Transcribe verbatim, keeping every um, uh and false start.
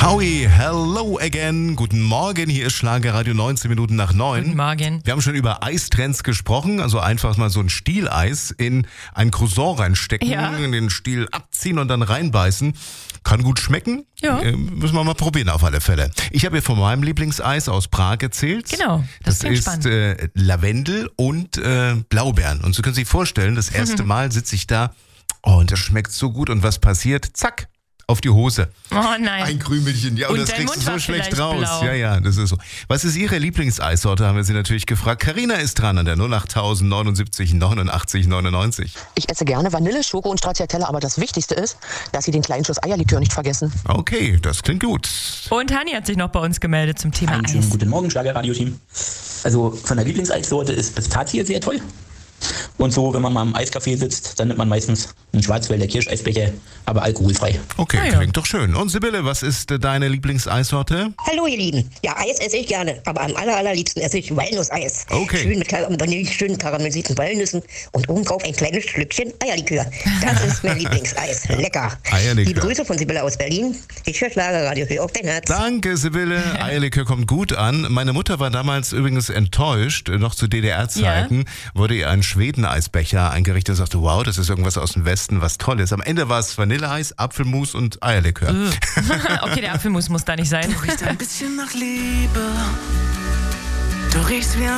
Howie, hello again. Guten Morgen, hier ist Schlagerradio neunzehn Minuten nach neun. Guten Morgen. Wir haben schon über Eistrends gesprochen, also einfach mal so ein Stieleis in ein Croissant reinstecken, Ja. in den Stiel abziehen und dann reinbeißen. Kann gut schmecken. Ja. Äh, müssen wir mal probieren auf alle Fälle. Ich habe hier von meinem Lieblingseis aus Prag erzählt. Genau, das Das, klingt ist spannend. äh, Lavendel und äh, Blaubeeren. Und Sie können sich vorstellen, das erste Mal sitze ich da, oh, und das schmeckt so gut. Und was passiert? Zack, auf die Hose. Oh nein. Ein Krümelchen, ja, und, Und das dein kriegst du Mund so war schlecht vielleicht raus. blau. Ja, ja, das ist so. Was ist Ihre Lieblingseissorte, haben wir Sie natürlich gefragt. Carina ist dran an der null acht neunundsiebzig neunundachtzig neunundneunzig. Ich esse gerne Vanille, Schoko und Stracciatella, aber das Wichtigste ist, dass Sie den kleinen Schuss Eierlikör nicht vergessen. Okay, das klingt gut. Und Hani hat sich noch bei uns gemeldet zum Thema Einen schönen Eis. guten Morgen, Schlagerradio-Team. Also von der Lieblingseissorte ist Pistazie sehr toll. Und so, wenn man mal im Eiscafé sitzt, dann nimmt man meistens einen Schwarzwälder Kirscheisbecher, aber alkoholfrei. Okay, Ah, ja. klingt doch schön. Und Sibylle, was ist äh, deine Lieblingseissorte? Hallo ihr Lieben. Ja, Eis esse ich gerne, aber am aller, allerliebsten esse ich Walnusseis. Okay. Schön mit Kar- Vanille, schön karamellisierten Walnüssen und obendrauf ein kleines Schlückchen Eierlikör. Das ist mein Lieblingseis. Lecker. Eierlikör. Liebe Grüße von Sibylle aus Berlin. Ich höre Schlagerradio, hör auf dein Herz. Danke, Sibylle. Eierlikör kommt gut an. Meine Mutter war damals übrigens enttäuscht. Noch zu D D R-Zeiten wurde ihr ein Schwedeneisbecher eingerichtet und sagte, wow, das ist irgendwas aus dem Westen, was toll ist. Am Ende war es Vanilleeis, Apfelmus und Eierlikör. Okay, der Apfelmus muss da nicht sein. Du riechst ein bisschen nach Liebe. Du riechst wie ein